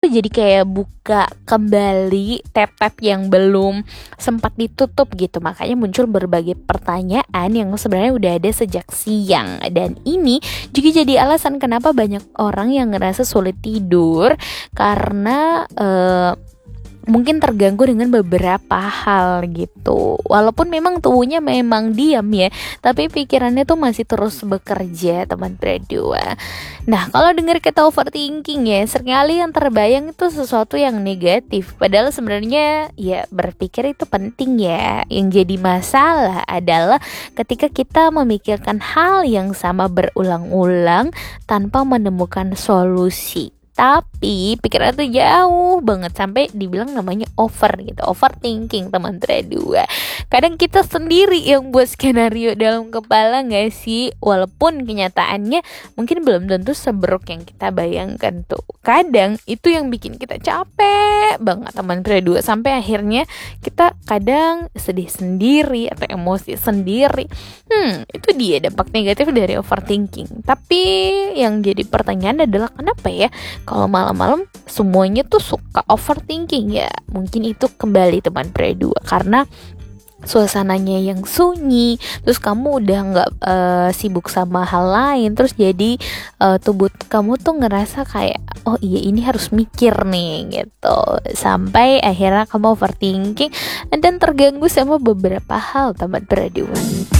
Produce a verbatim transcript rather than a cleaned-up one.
jadi kayak buka kembali tab-tab yang belum sempat ditutup gitu. Makanya muncul berbagai pertanyaan yang sebenarnya udah ada sejak siang. Dan ini juga jadi alasan kenapa banyak orang yang ngerasa sulit tidur, karena uh, mungkin terganggu dengan beberapa hal gitu. Walaupun memang tubuhnya memang diam ya, tapi pikirannya tuh masih terus bekerja, teman berdua. Nah, kalau dengar kata overthinking ya, seringkali yang terbayang itu sesuatu yang negatif. Padahal sebenarnya ya berpikir itu penting ya. Yang jadi masalah adalah ketika kita memikirkan hal yang sama berulang-ulang tanpa menemukan solusi. Tapi pikiran tuh jauh banget sampai dibilang namanya over gitu, overthinking teman dua. Kadang kita sendiri yang buat skenario dalam kepala gak sih? Walaupun kenyataannya mungkin belum tentu seburuk yang kita bayangkan tuh. Kadang itu yang bikin kita capek banget teman dua, sampai akhirnya kita kadang sedih sendiri atau emosi sendiri. Hmm, itu dia dampak negatif dari overthinking. Tapi yang jadi pertanyaan adalah kenapa ya kalau malam-malam semuanya tuh suka overthinking ya? Mungkin itu kembali teman berdua karena suasananya yang sunyi, terus kamu udah nggak uh, sibuk sama hal lain, terus jadi uh, tubuh kamu tuh ngerasa kayak oh iya ini harus mikir nih gitu, sampai akhirnya kamu overthinking dan terganggu sama beberapa hal teman berdua.